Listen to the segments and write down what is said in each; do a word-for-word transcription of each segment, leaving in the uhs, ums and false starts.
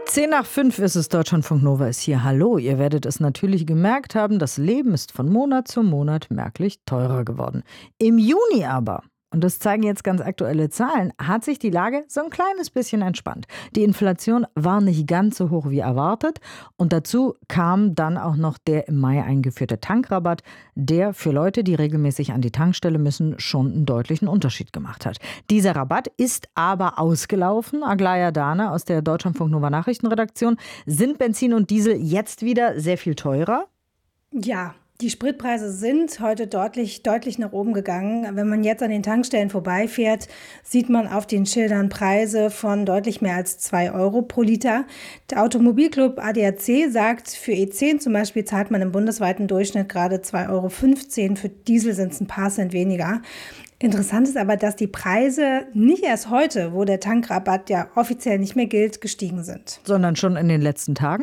Zehn nach fünf ist es, Deutschlandfunk Nova ist hier. Hallo, ihr werdet es natürlich gemerkt haben, das Leben ist von Monat zu Monat merklich teurer geworden. Im Juni aber, und das zeigen jetzt ganz aktuelle Zahlen, hat sich die Lage so ein kleines bisschen entspannt. Die Inflation war nicht ganz so hoch wie erwartet und dazu kam dann auch noch der im Mai eingeführte Tankrabatt, der für Leute, die regelmäßig an die Tankstelle müssen, schon einen deutlichen Unterschied gemacht hat. Dieser Rabatt ist aber ausgelaufen. Aglaja Dane aus der Deutschlandfunk Nova Nachrichtenredaktion. Sind Benzin und Diesel jetzt wieder sehr viel teurer? Ja. Die Spritpreise sind heute deutlich, deutlich nach oben gegangen. Wenn man jetzt an den Tankstellen vorbeifährt, sieht man auf den Schildern Preise von deutlich mehr als zwei Euro pro Liter. Der Automobilclub A D A C sagt, für E zehn zum Beispiel zahlt man im bundesweiten Durchschnitt gerade zwei Euro fünfzehn. Für Diesel sind es ein paar Cent weniger. Interessant ist aber, dass die Preise nicht erst heute, wo der Tankrabatt ja offiziell nicht mehr gilt, gestiegen sind. Sondern schon in den letzten Tagen?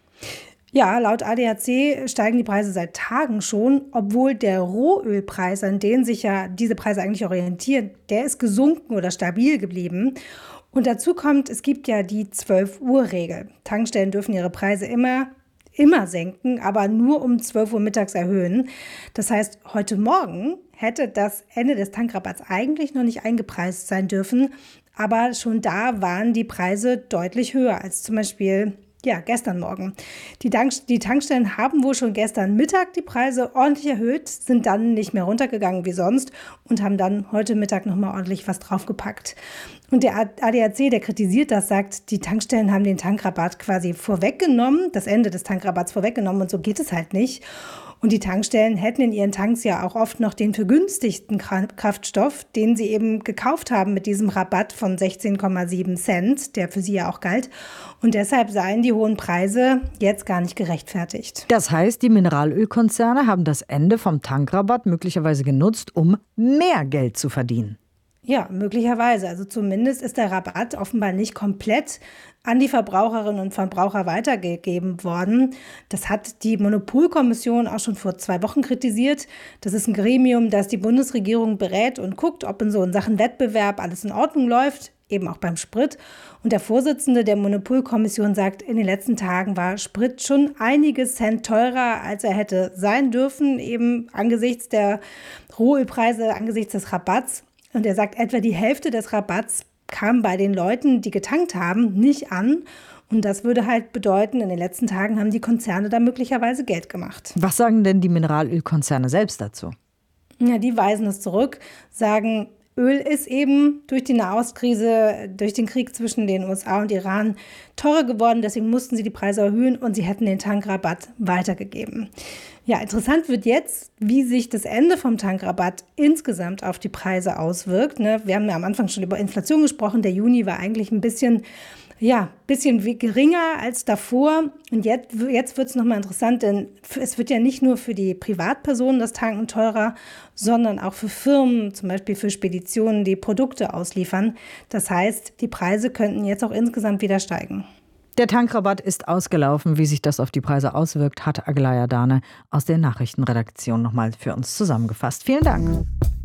Ja, laut A D A C steigen die Preise seit Tagen schon, obwohl der Rohölpreis, an den sich ja diese Preise eigentlich orientieren, der ist gesunken oder stabil geblieben. Und dazu kommt, es gibt ja die zwölf-Uhr-Regel. Tankstellen dürfen ihre Preise immer, immer senken, aber nur um zwölf Uhr mittags erhöhen. Das heißt, heute Morgen hätte das Ende des Tankrabatts eigentlich noch nicht eingepreist sein dürfen, aber schon da waren die Preise deutlich höher als zum Beispiel Ja, gestern Morgen. Die, Tank- die Tankstellen haben wohl schon gestern Mittag die Preise ordentlich erhöht, sind dann nicht mehr runtergegangen wie sonst und haben dann heute Mittag nochmal ordentlich was draufgepackt. Und der A D A C, der kritisiert das, sagt, die Tankstellen haben den Tankrabatt quasi vorweggenommen, das Ende des Tankrabatts vorweggenommen und so geht es halt nicht. Und die Tankstellen hätten in ihren Tanks ja auch oft noch den vergünstigten Kraftstoff, den sie eben gekauft haben mit diesem Rabatt von sechzehn Komma sieben Cent, der für sie ja auch galt. Und deshalb seien die hohen Preise jetzt gar nicht gerechtfertigt. Das heißt, die Mineralölkonzerne haben das Ende vom Tankrabatt möglicherweise genutzt, um mehr Geld zu verdienen. Ja, möglicherweise. Also zumindest ist der Rabatt offenbar nicht komplett an die Verbraucherinnen und Verbraucher weitergegeben worden. Das hat die Monopolkommission auch schon vor zwei Wochen kritisiert. Das ist ein Gremium, das die Bundesregierung berät und guckt, ob in so in Sachen Wettbewerb alles in Ordnung läuft, eben auch beim Sprit. Und der Vorsitzende der Monopolkommission sagt, in den letzten Tagen war Sprit schon einige Cent teurer, als er hätte sein dürfen, eben angesichts der Rohölpreise, angesichts des Rabatts. Und er sagt, etwa die Hälfte des Rabatts kam bei den Leuten, die getankt haben, nicht an. Und das würde halt bedeuten, in den letzten Tagen haben die Konzerne da möglicherweise Geld gemacht. Was sagen denn die Mineralölkonzerne selbst dazu? Ja, die weisen es zurück, sagen, Öl ist eben durch die Nahostkrise, durch den Krieg zwischen den U S A und Iran teurer geworden. Deswegen mussten sie die Preise erhöhen und sie hätten den Tankrabatt weitergegeben. Ja, interessant wird jetzt, wie sich das Ende vom Tankrabatt insgesamt auf die Preise auswirkt. Ne? Wir haben ja am Anfang schon über Inflation gesprochen. Der Juni war eigentlich ein bisschen, ja, bisschen geringer als davor. Und jetzt, jetzt wird es nochmal interessant, denn es wird ja nicht nur für die Privatpersonen das Tanken teurer, sondern auch für Firmen, zum Beispiel für Speditionen, die Produkte ausliefern. Das heißt, die Preise könnten jetzt auch insgesamt wieder steigen. Der Tankrabatt ist ausgelaufen. Wie sich das auf die Preise auswirkt, hat Aglaja Dane aus der Nachrichtenredaktion nochmal für uns zusammengefasst. Vielen Dank.